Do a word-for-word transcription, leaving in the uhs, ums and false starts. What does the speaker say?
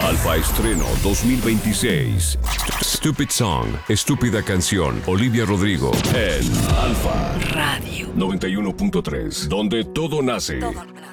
Alfa Estreno dos mil veintiséis. Stupid Song, Estúpida Canción. Olivia Rodrigo en Alfa Radio noventa y uno punto tres, donde todo nace. Todo